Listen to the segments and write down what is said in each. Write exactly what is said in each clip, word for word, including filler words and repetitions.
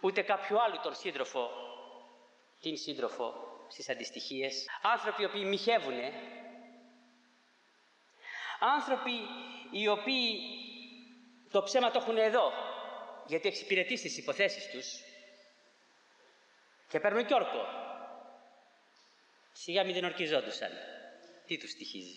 ούτε κάποιου άλλου τον σύντροφο, την σύντροφο στις αντιστοιχίες. Άνθρωποι οι οποίοι μοιχεύουνε, άνθρωποι οι οποίοι το ψέμα το έχουν εδώ, γιατί εξυπηρετεί στις υποθέσεις τους και παίρνουν κι όρκο. Σιγά μην δεν ορκιζόντουσαν. Τι τους στοιχίζει.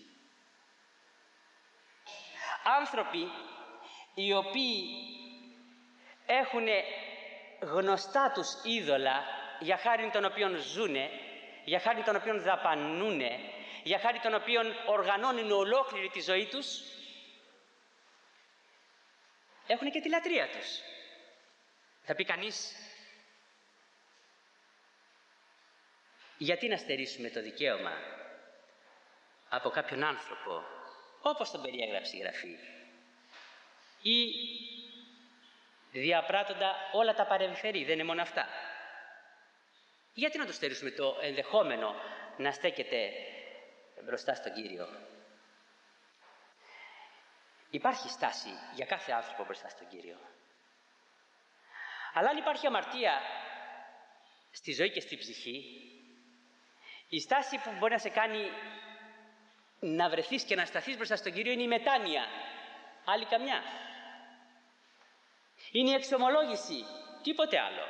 Άνθρωποι οι οποίοι έχουν γνωστά τους είδωλα, για χάρη των οποίων ζουνε, για χάρη των οποίων δαπανούνε, για χάρη των οποίων οργανώνουν ολόκληρη τη ζωή τους, έχουν και τη λατρεία τους. Θα πει κανείς, γιατί να στερήσουμε το δικαίωμα από κάποιον άνθρωπο, όπως τον περιέγραψε η Γραφή, ή διαπράττοντα όλα τα παρεμφερή, δεν είναι μόνο αυτά. Γιατί να του στερήσουμε το ενδεχόμενο να στέκεται μπροστά στον Κύριο. Υπάρχει στάση για κάθε άνθρωπο μπροστά στον Κύριο. Αλλά αν υπάρχει αμαρτία στη ζωή και στη ψυχή, η στάση που μπορεί να σε κάνει να βρεθείς και να σταθείς μπροστά στον Κύριο είναι η μετάνοια. Άλλη καμιά. Είναι η εξομολόγηση. Τίποτε άλλο.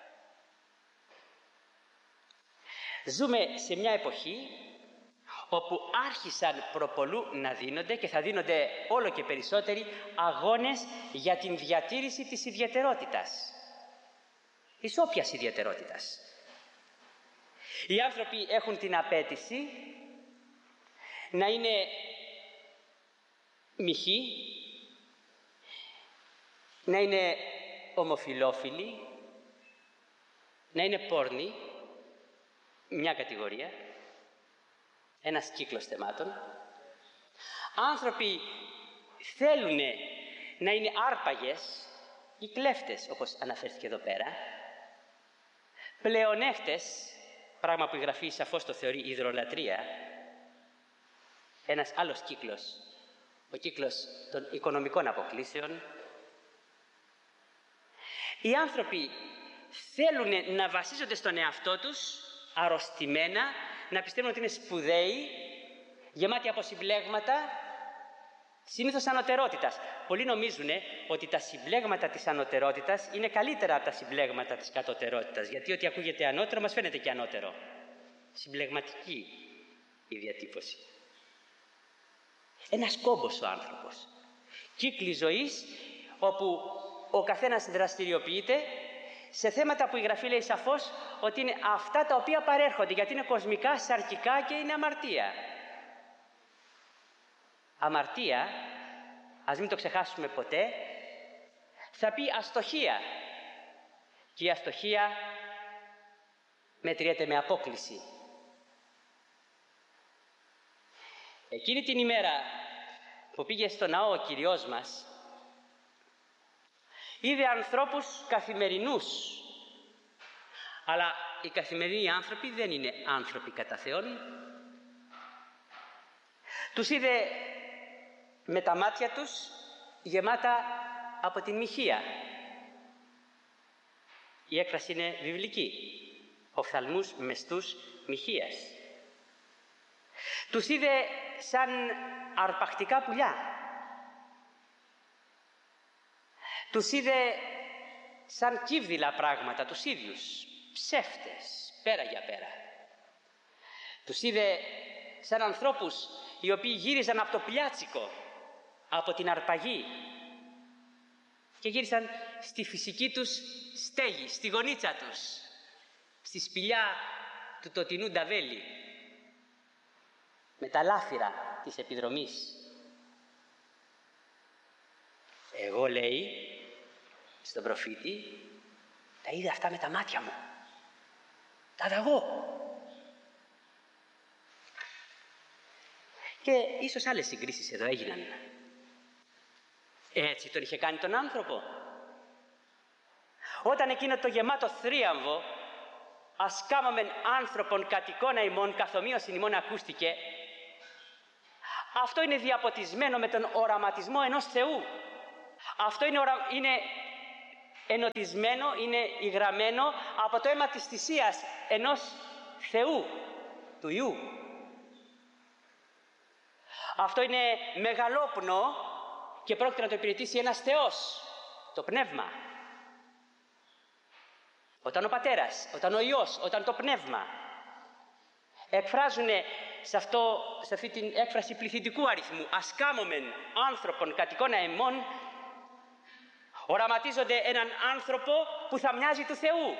Ζούμε σε μια εποχή όπου άρχισαν προπολού να δίνονται και θα δίνονται όλο και περισσότεροι αγώνες για την διατήρηση της ιδιαιτερότητας. Της όποιας ιδιαιτερότητας. Οι άνθρωποι έχουν την απέτηση να είναι μοιχοί, να είναι ομοφυλόφιλοι, να είναι πόρνοι, μια κατηγορία, ένας κύκλος θεμάτων. Άνθρωποι θέλουν να είναι άρπαγες ή κλέφτες, όπως αναφέρθηκε εδώ πέρα, πλεονέκτες, πράγμα που η Γραφή σαφώς το θεωρεί ιδρολατρεία, ένας άλλος κύκλος, ο κύκλος των οικονομικών αποκλήσεων. Οι άνθρωποι θέλουν να βασίζονται στον εαυτό τους αρρωστημένα, να πιστεύουν ότι είναι σπουδαίοι, γεμάτοι από συμπλέγματα, συνήθως ανωτερότητας. Πολλοί νομίζουν ότι τα συμπλέγματα της ανωτερότητας είναι καλύτερα από τα συμπλέγματα της κατωτερότητας, γιατί ό,τι ακούγεται ανώτερο μας φαίνεται και ανώτερο. Συμπλεγματική η διατύπωση. Ένας κόμπος ο άνθρωπος. Κύκλοι ζωής όπου ο καθένας δραστηριοποιείται σε θέματα που η Γραφή λέει σαφώς ότι είναι αυτά τα οποία παρέρχονται, γιατί είναι κοσμικά, σαρκικά και είναι αμαρτία. Αμαρτία, ας μην το ξεχάσουμε ποτέ, θα πει αστοχία. Και η αστοχία μετριέται με απόκλιση. Εκείνη την ημέρα που πήγε στο ναό ο Κυριός μας, είδε ανθρώπους καθημερινούς. Αλλά οι καθημερινοί άνθρωποι δεν είναι άνθρωποι κατά Θεόν. Τους είδε με τα μάτια τους γεμάτα από την μοιχεία. Η έκφραση είναι βιβλική. Οφθαλμούς μεστούς μοιχείας. Τους είδε σαν αρπακτικά πουλιά. Τους είδε σαν κύβδηλα πράγματα, τους ίδιους, ψεύτες, πέρα για πέρα. Τους είδε σαν ανθρώπους οι οποίοι γύριζαν από το πλιάτσικο, από την αρπαγή και γύρισαν στη φυσική τους στέγη, στη γωνίτσα τους, στη σπηλιά του τοτινού Νταβέλη, με τα λάφυρα της επιδρομής. Εγώ, λέει, στον προφήτη, τα είδα αυτά με τα μάτια μου. Τα είδα εγώ. Και ίσως άλλες συγκρίσεις εδώ έγιναν. Έτσι τον είχε κάνει τον άνθρωπο. Όταν εκείνο το γεμάτο θρίαμβο, ας κάμαμεν άνθρωπον κατ' εικόνα ημών, καθομοίωσιν ημών ακούστηκε, αυτό είναι διαποτισμένο με τον οραματισμό ενός Θεού. Αυτό είναι, ορα... είναι ενωτισμένο, είναι υγραμμένο από το αίμα της θυσίας ενός Θεού, του Υιού. Αυτό είναι μεγαλόπνο και πρόκειται να το υπηρετήσει ένας Θεός, το Πνεύμα. Όταν ο Πατέρας, όταν ο Υιός, όταν το Πνεύμα εκφράζουν σε, αυτό, σε αυτή την έκφραση πληθυντικού αριθμού ασκάμωμεν άνθρωπον κατ' εικόνα εμών, οραματίζονται έναν άνθρωπο που θα μοιάζει του Θεού.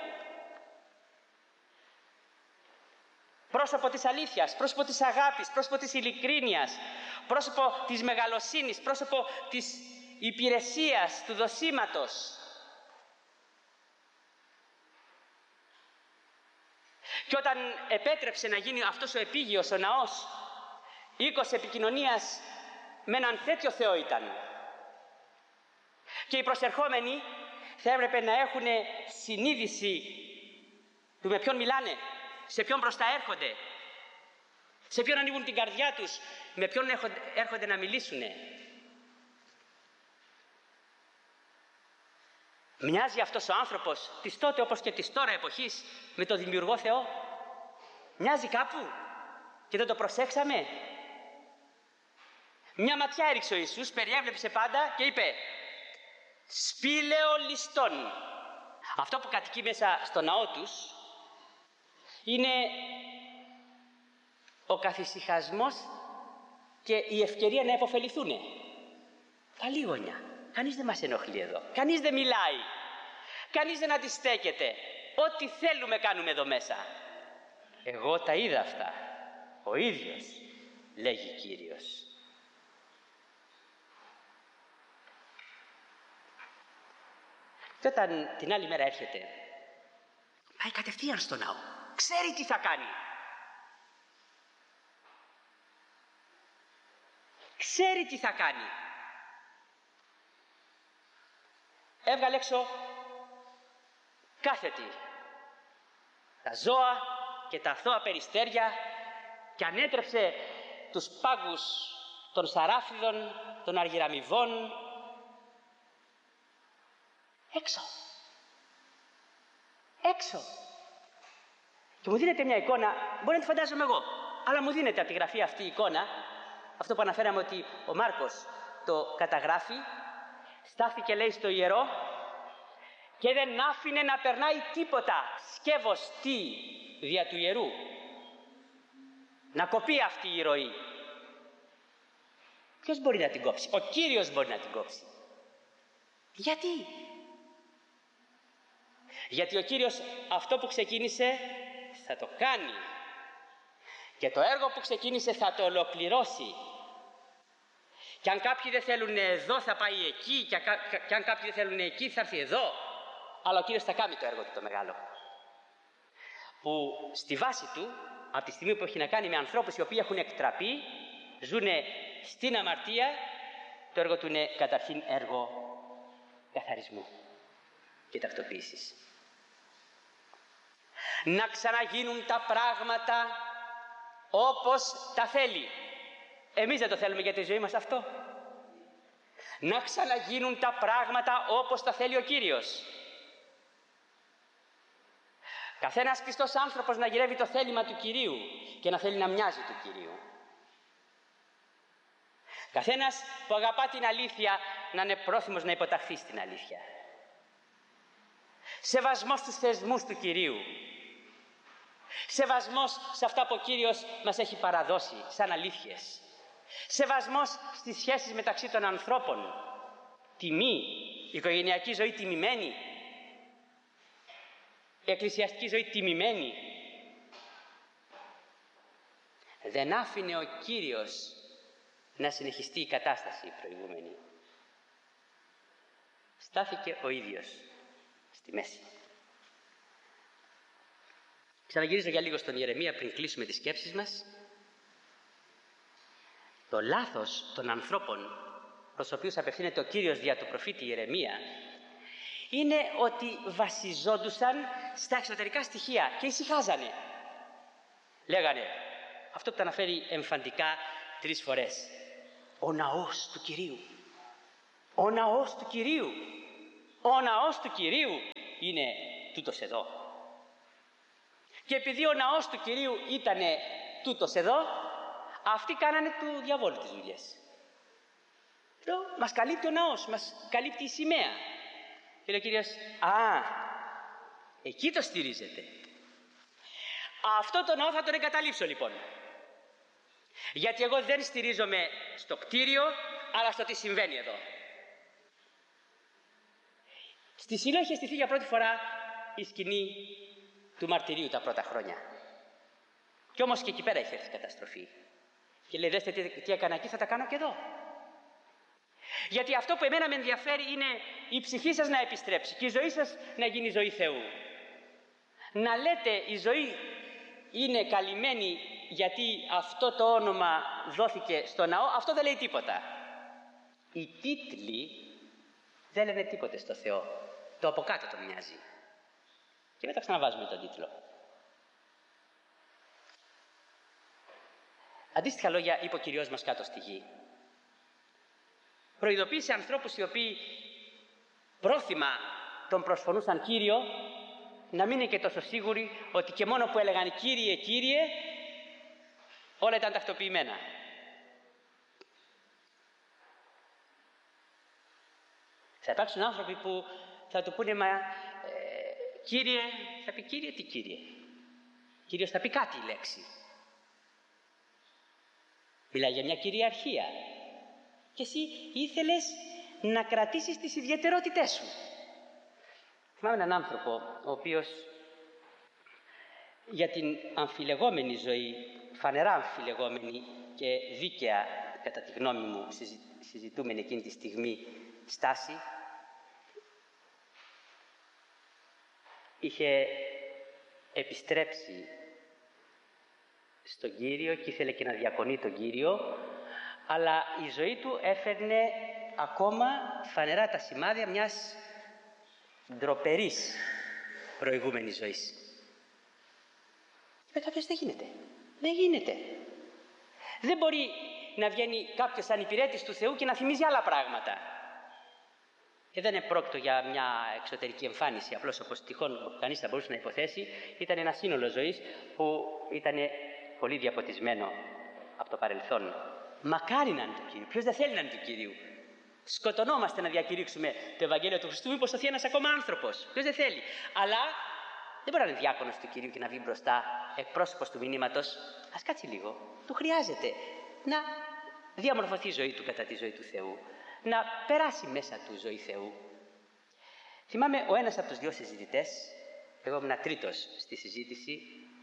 Πρόσωπο της αλήθειας, πρόσωπο της αγάπης, πρόσωπο της ειλικρίνειας, πρόσωπο της μεγαλοσύνης, πρόσωπο της υπηρεσίας, του δοσήματος. Και όταν επέτρεψε να γίνει αυτός ο επίγειος, ο ναός, οίκος επικοινωνίας με έναν τέτοιο Θεό ήταν. Και οι προσερχόμενοι θα έπρεπε να έχουν συνείδηση του με ποιον μιλάνε, σε ποιον μπροστά έρχονται, σε ποιον ανοίγουν την καρδιά τους, με ποιον έρχονται να μιλήσουν. Μοιάζει αυτός ο άνθρωπος της τότε όπως και της τώρα εποχής με τον δημιουργό Θεό? Μοιάζει κάπου και δεν το προσέξαμε? Μια ματιά έριξε ο Ιησούς, περιέβλεψε πάντα και είπε «Σπήλαιο ληστών». Αυτό που κατοικεί μέσα στο ναό τους είναι ο καθησυχασμός και η ευκαιρία να επωφεληθούν. Καλή γωνιά. Κανείς δεν μας ενοχλεί εδώ. Κανείς δεν μιλάει. Κανείς δεν αντιστέκεται. Ό,τι θέλουμε κάνουμε εδώ μέσα. Εγώ τα είδα αυτά. Ο ίδιος, λέγει Κύριος. Και όταν την άλλη μέρα έρχεται, πάει κατευθείαν στο ναό. Ξέρει τι θα κάνει. Ξέρει τι θα κάνει. Έβγαλε έξω κάθε τι. Τα ζώα και τα αθώα περιστέρια και ανέτρεψε τους πάγκους των σαράφιδων, των αργυραμιβών. Έξω. Έξω. Και μου δίνεται μια εικόνα, μπορεί να τη φαντάζομαι εγώ, αλλά μου δίνεται από τη γραφή αυτή η εικόνα, αυτό που αναφέραμε ότι ο Μάρκος το καταγράφει. Στάθηκε, λέει, στο ιερό και δεν άφηνε να περνάει τίποτα σκεύος τι δια του ιερού. Να κοπεί αυτή η ροή. Ποιος μπορεί να την κόψει? Ο Κύριος μπορεί να την κόψει. Γιατί? Γιατί ο Κύριος αυτό που ξεκίνησε θα το κάνει. Και το έργο που ξεκίνησε θα το ολοκληρώσει. Και αν κάποιοι δεν θέλουν εδώ θα πάει εκεί, και, και αν κάποιοι δεν θέλουν εκεί θα έρθει εδώ. Αλλά ο Κύριος θα κάνει το έργο του το μεγάλο. Που στη βάση του, από τη στιγμή που έχει να κάνει με ανθρώπους οι οποίοι έχουν εκτραπεί, ζουν στην αμαρτία, το έργο του είναι καταρχήν έργο καθαρισμού και ταυτοποίησης. Να ξαναγίνουν τα πράγματα όπως τα θέλει. Εμείς δεν το θέλουμε για τη ζωή μας αυτό? Να ξαναγίνουν τα πράγματα όπως τα θέλει ο Κύριος. Καθένας πιστός άνθρωπος να γυρεύει το θέλημα του Κυρίου και να θέλει να μοιάζει του Κυρίου. Καθένας που αγαπά την αλήθεια να είναι πρόθυμος να υποταχθεί στην αλήθεια. Σεβασμός στους θεσμούς του Κυρίου. Σεβασμός σε αυτά που ο Κύριος μας έχει παραδώσει σαν αλήθειες. Σεβασμός στις σχέσεις μεταξύ των ανθρώπων. Τιμή, οικογενειακή ζωή τιμημένη. Εκκλησιαστική ζωή τιμημένη. Δεν άφηνε ο Κύριος να συνεχιστεί η κατάσταση η προηγούμενη. Στάθηκε ο ίδιος στη μέση. Ξαναγυρίζω για λίγο στον Ιερεμία πριν κλείσουμε τις σκέψεις μας. Το λάθος των ανθρώπων προς οποίους απευθύνεται ο Κύριος δια του προφήτη Ιερεμία είναι ότι βασιζόντουσαν στα εξωτερικά στοιχεία και ησυχάζανε. Λέγανε αυτό που τα αναφέρει εμφαντικά τρεις φορές. Ο ναός του Κυρίου. Ο ναός του Κυρίου. Ο ναός του Κυρίου είναι τούτος εδώ. Και επειδή ο ναός του Κυρίου ήταν τούτος εδώ, αυτοί κάνανε του διαβόλου τις δουλειές. Μας καλύπτει ο ναός, μας καλύπτει η σημαία. Και λέει ο Κύριος, α, εκεί το στηρίζετε. Αυτό το ναό θα τον εγκαταλείψω λοιπόν. Γιατί εγώ δεν στηρίζομαι στο κτίριο, αλλά στο τι συμβαίνει εδώ. Στη Σιλό είχε στηθεί για πρώτη φορά η σκηνή του μαρτυρίου τα πρώτα χρόνια. Κι όμως και εκεί πέρα είχε έρθει καταστροφή. Και λέει, δέστε τι, τι έκανα εκεί, θα τα κάνω και εδώ. Γιατί αυτό που εμένα με ενδιαφέρει είναι η ψυχή σας να επιστρέψει και η ζωή σας να γίνει ζωή Θεού. Να λέτε η ζωή είναι καλυμμένη γιατί αυτό το όνομα δόθηκε στο ναό, αυτό δεν λέει τίποτα. Οι τίτλοι δεν λένε τίποτε στο Θεό. Το από κάτω τον μοιάζει. Και μετά ξαναβάζουμε τον τίτλο. Αντίστοιχα λόγια είπε ο Κυριός μας κάτω στη γη. Προειδοποίησε ανθρώπους οι οποίοι πρόθυμα τον προσφωνούσαν Κύριο, να μην είναι και τόσο σίγουροι ότι και μόνο που έλεγαν Κύριε, Κύριε, όλα ήταν τακτοποιημένα. Θα υπάρξουν άνθρωποι που θα του πούνε, μα ε, Κύριε, θα πει Κύριε, τι Κύριε. Κύριος θα πει κάτι η λέξη. Μιλάει για μια κυριαρχία. Και εσύ ήθελες να κρατήσεις τις ιδιαιτερότητές σου. Θυμάμαι έναν άνθρωπο, ο οποίος για την αμφιλεγόμενη ζωή, φανερά αμφιλεγόμενη και δίκαια, κατά τη γνώμη μου, συζητούμενη εκείνη τη στιγμή στάση, είχε επιστρέψει στον Κύριο και ήθελε και να διακονεί τον Κύριο, αλλά η ζωή του έφερνε ακόμα φανερά τα σημάδια μιας ντροπερής προηγούμενης ζωής. Είπε κάποιος, δεν γίνεται. Δεν γίνεται. Δεν μπορεί να βγαίνει κάποιος σαν υπηρέτης του Θεού και να θυμίζει άλλα πράγματα. Και δεν είναι πρόκειτο για μια εξωτερική εμφάνιση, απλώς όπως τυχόν κανείς θα μπορούσε να υποθέσει. Ήταν ένα σύνολο ζωής που ήταν πολύ διαποτισμένο από το παρελθόν. Μακάρι να είναι του Κυρίου. Ποιος δεν θέλει να είναι του Κυρίου. Σκοτωνόμαστε να διακηρύξουμε το Ευαγγέλιο του Χριστού, μήπως σωθεί ένας ακόμα άνθρωπος. Ποιος δεν θέλει. Αλλά δεν μπορεί να είναι διάκονος του Κυρίου και να βγει μπροστά εκπρόσωπος του μηνύματος. Ας κάτσει λίγο. Του χρειάζεται να διαμορφωθεί η ζωή του κατά τη ζωή του Θεού. Να περάσει μέσα του ζωή Θεού. Θυμάμαι ο ένας από τους δύο συζητητές, εγώ ήμουν τρίτος στη συζήτηση,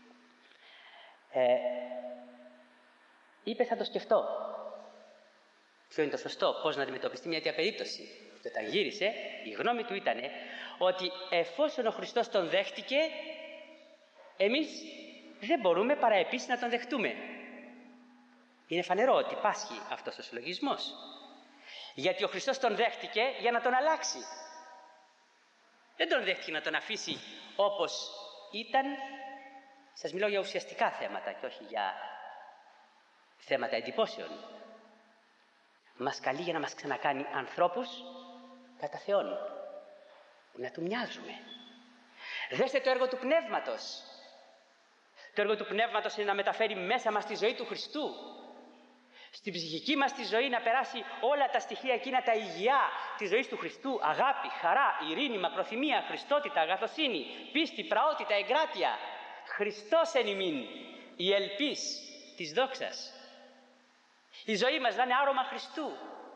ε, είπε θα το σκεφτώ. Ποιο είναι το σωστό, πώς να αντιμετωπιστεί μια τέτοια περίπτωση. Και όταν γύρισε, η γνώμη του ήταν ότι εφόσον ο Χριστός τον δέχτηκε, εμείς δεν μπορούμε παρά επίσης να τον δεχτούμε. Είναι φανερό ότι πάσχει αυτός ο συλλογισμός. Γιατί ο Χριστός τον δέχτηκε για να τον αλλάξει. Δεν τον δέχτηκε να τον αφήσει όπως ήταν. Σας μιλάω για ουσιαστικά θέματα και όχι για θέματα εντυπώσεων. Μας καλεί για να μας ξανακάνει ανθρώπους κατά Θεόν, να του μοιάζουμε. Δέστε το έργο του Πνεύματος. Το έργο του Πνεύματος είναι να μεταφέρει μέσα μας τη ζωή του Χριστού. Στην ψυχική μας τη ζωή να περάσει όλα τα στοιχεία εκείνα τα υγεία της ζωής του Χριστού. Αγάπη, χαρά, ειρήνη, μακροθυμία, χριστότητα, αγαθοσύνη, πίστη, πραότητα, εγκράτεια. Χριστός εν ημίν, η ελπίς της δόξας. Η ζωή μας να είναι άρωμα Χριστού.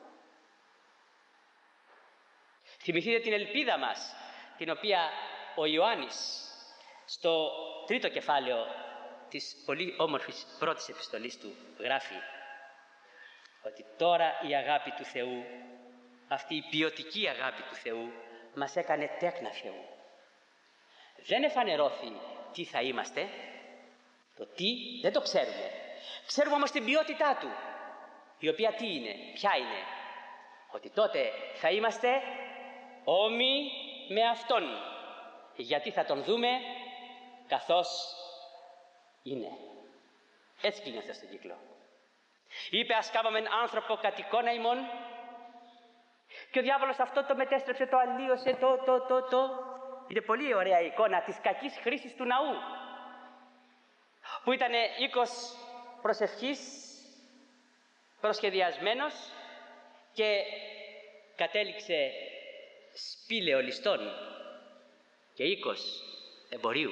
Θυμηθείτε την ελπίδα μας, την οποία ο Ιωάννης στο τρίτο κεφάλαιο της πολύ όμορφης πρώτης επιστολής του γράφει ότι τώρα η αγάπη του Θεού, αυτή η ποιοτική αγάπη του Θεού, μας έκανε τέκνα Θεού. Δεν εφανερώθη τι θα είμαστε, το τι δεν το ξέρουμε. Ξέρουμε όμως την ποιότητά του, η οποία τι είναι, ποια είναι. Ότι τότε θα είμαστε όμοιοι με Αυτόν, γιατί θα τον δούμε καθώς είναι. Έτσι κλείνει αυτό στον κύκλο. Είπε ας κάμαμεν άνθρωπο κατ' εικόνα ημών, Και ο διάβολος αυτό το μετέστρεψε, το αλλίωσε, το, το, το, το. Είναι πολύ ωραία η εικόνα της κακής χρήσης του ναού, που ήταν οίκος προσευχής, προσχεδιασμένος και κατέληξε σπήλαιο ληστών και οίκος εμπορίου.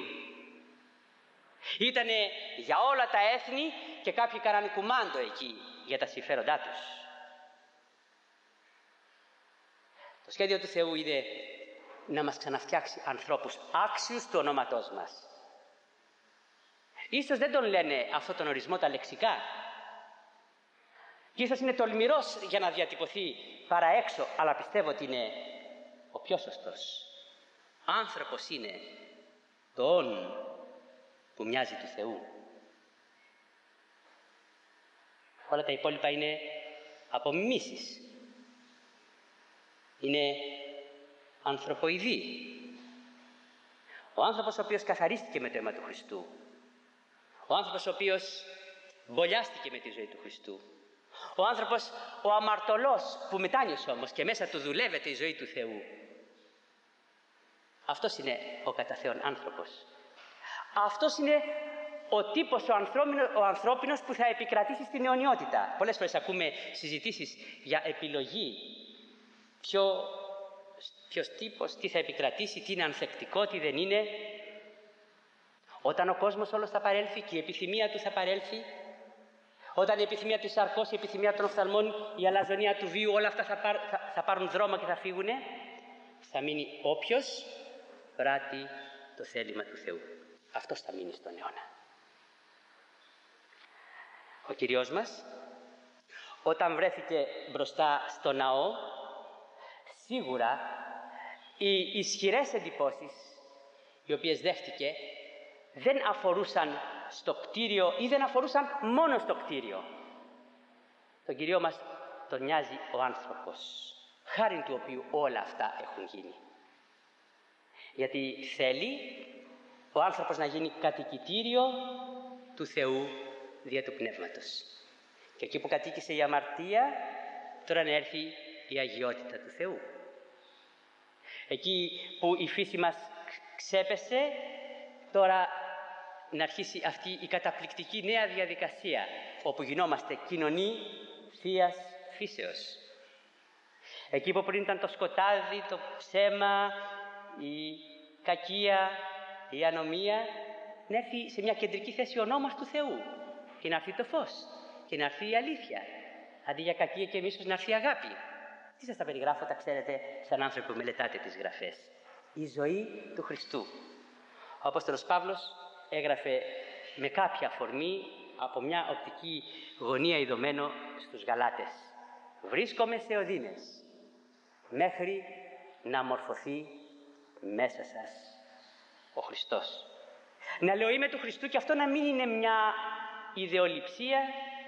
Ήτανε για όλα τα έθνη και κάποιοι κάνανε κουμάντο εκεί για τα συμφέροντά τους. Το σχέδιο του Θεού είναι να μας ξαναφτιάξει ανθρώπους άξιους του ονόματός μας. Ίσως δεν τον λένε αυτό τον ορισμό τα λεξικά και ίσως είναι τολμηρός για να διατυπωθεί παρά έξω, αλλά πιστεύω ότι είναι ο πιο σωστός. Άνθρωπος είναι το «ον» που μοιάζει του Θεού. Όλα τα υπόλοιπα είναι απομιμήσεις. Είναι ανθρωποειδή. Ο άνθρωπος ο οποίος καθαρίστηκε με το αίμα του Χριστού. Ο άνθρωπος ο οποίος μπολιάστηκε με τη ζωή του Χριστού. Ο άνθρωπος ο αμαρτωλός που μετάνιωσε όμως και μέσα του δουλεύεται η ζωή του Θεού. Αυτός είναι ο κατά Θεόν άνθρωπος. Αυτός είναι ο τύπος ο, ο ανθρώπινος που θα επικρατήσει στην αιωνιότητα. Πολλές φορές ακούμε συζητήσεις για επιλογή. Ποιο, ποιος τύπος, τι θα επικρατήσει, τι είναι ανθεκτικό, τι δεν είναι. Όταν ο κόσμος όλος θα παρέλθει και η επιθυμία του θα παρέλθει, όταν η επιθυμία του σαρκός, η επιθυμία των οφθαλμών, η αλαζονία του βίου, όλα αυτά θα, πάρ, θα, θα πάρουν δρόμο και θα φύγουνε, θα μείνει όποιος πράττει το θέλημα του Θεού. Αυτός θα μείνει στον αιώνα. Ο Κυριός μας, όταν βρέθηκε μπροστά στο ναό, σίγουρα οι ισχυρές εντυπώσεις οι οποίες δέχτηκε δεν αφορούσαν στο κτίριο ή δεν αφορούσαν μόνο στο κτίριο. Τον Κυριό μας τον νοιάζει ο άνθρωπος, χάριν του οποίου όλα αυτά έχουν γίνει. Γιατί θέλει ο άνθρωπος να γίνει κατοικητήριο του Θεού δια του Πνεύματος. Και εκεί που κατοίκησε η αμαρτία, τώρα να έρθει η αγιότητα του Θεού. Εκεί που η φύση μας ξέπεσε, τώρα να αρχίσει αυτή η καταπληκτική νέα διαδικασία, όπου γινόμαστε κοινωνοί θείας φύσεως. Εκεί που πριν ήταν το σκοτάδι, το ψέμα, η κακία, η ανομία, να έρθει σε μια κεντρική θέση ο νόμος του Θεού και να έρθει το φως και να έρθει η αλήθεια. Αντί για κακία και μίσος να έρθει η αγάπη. Τι σας τα περιγράφω, τα ξέρετε, σαν άνθρωποι που μελετάτε τις γραφές. Η ζωή του Χριστού. Ο Απόστολος Παύλος έγραφε με κάποια αφορμή από μια οπτική γωνία ειδωμένο στους Γαλάτες. Βρίσκομαι σε οδύνες μέχρι να μορφωθεί μέσα σας ο Χριστός. Να λέω είμαι του Χριστού και αυτό να μην είναι μια ιδεολειψία.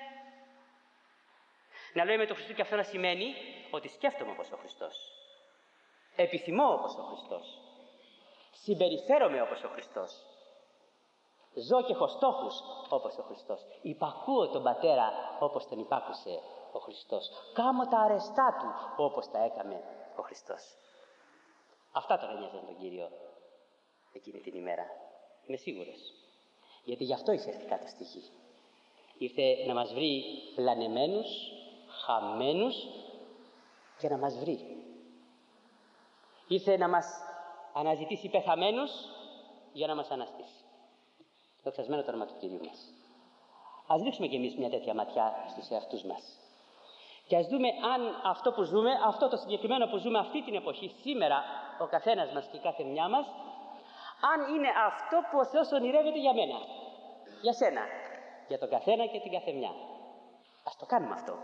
Να λέω είμαι του Χριστού και αυτό να σημαίνει ότι σκέφτομαι όπως ο Χριστός. Επιθυμώ όπως ο Χριστός. Συμπεριφέρομαι όπως ο Χριστός. Ζω και έχω στόχους όπως ο Χριστός. Υπακούω τον Πατέρα όπως τον υπάκουσε ο Χριστός. Κάμω τα αρεστά του όπως τα έκαμε ο Χριστός. Αυτά τον ένοιαζαν τον Κύριο εκείνη την ημέρα. Είμαι σίγουρος. Γιατί γι' αυτό είχε έρθει κάτω στη γη. Ήρθε να μας βρει πλανεμένους, χαμένους και να μας βρει. Ήρθε να μας αναζητήσει πεθαμένους για να μας αναστήσει. Δοξασμένο το όνομα του Κυρίου μας. Ας ρίξουμε κι εμείς μια τέτοια ματιά στους εαυτούς μας. Και ας δούμε αν αυτό που ζούμε, αυτό το συγκεκριμένο που ζούμε αυτή την εποχή, σήμερα, ο καθένας μας και η κάθε μια μας, αν είναι αυτό που ο Θεός ονειρεύεται για μένα, για σένα, για τον καθένα και την καθεμιά. Ας το κάνουμε αυτό.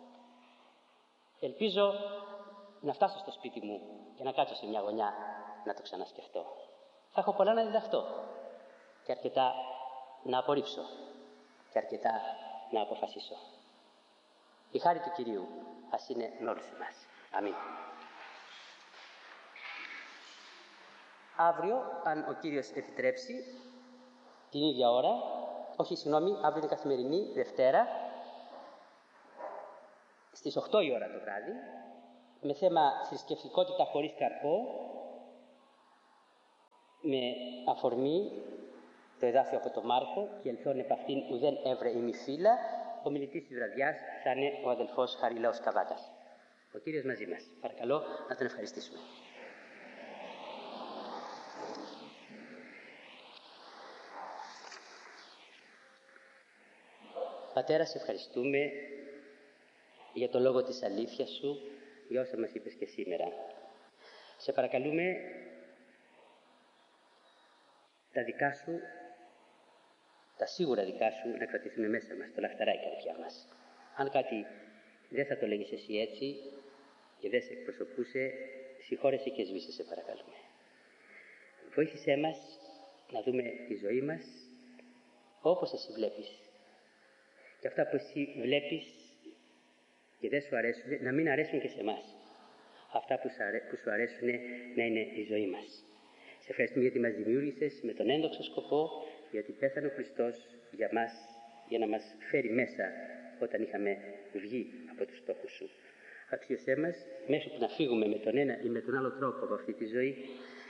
Ελπίζω να φτάσω στο σπίτι μου και να κάτσω σε μια γωνιά να το ξανασκεφτώ. Θα έχω πολλά να διδαχτώ και αρκετά να απορρίψω και αρκετά να αποφασίσω. Η χάρη του Κυρίου ας είναι με όλους εμάς. Αμήν. Αύριο, αν ο Κύριος επιτρέψει, την ίδια ώρα, όχι συγγνώμη, αύριο είναι καθημερινή, Δευτέρα, στις οκτώ η ώρα το βράδυ, με θέμα θρησκευτικότητα χωρίς καρπό, με αφορμή το εδάφιο από τον Μάρκο και ελθόν επ' αυτήν ουδέν έβρε ημιφύλλα. Ο μιλητής της βραδιάς θα είναι ο αδελφός Χαριλάος Καβάτας. Ο Κύριος μαζί μας. Παρακαλώ να τον ευχαριστήσουμε. Πατέρα, σε ευχαριστούμε για το λόγο της αλήθειας Σου, για όσα μας είπες και σήμερα. Σε παρακαλούμε τα δικά Σου, τα σίγουρα δικά Σου, να κρατηθούν μέσα μας, το λαχταρά η καρδιά μας. Αν κάτι δεν θα το λέγεις εσύ έτσι και δεν σε εκπροσωπούσε, συγχώρεσαι και σβήσε, σε παρακαλούμε. Βοήθησέ μας να δούμε τη ζωή μας όπως εσύ βλέπεις. Και αυτά που εσύ βλέπεις και δεν σου αρέσουν, να μην αρέσουν και σε εμάς. Αυτά που, που σου αρέσουν να είναι η ζωή μας. Σε ευχαριστούμε γιατί μας δημιούργησες με τον ένδοξο σκοπό, γιατί πέθανε ο Χριστός για μας, για να μας φέρει μέσα όταν είχαμε βγει από τους στόχους Σου. Αξίωσέ μας, μέχρι που να φύγουμε με τον ένα ή με τον άλλο τρόπο από αυτή τη ζωή,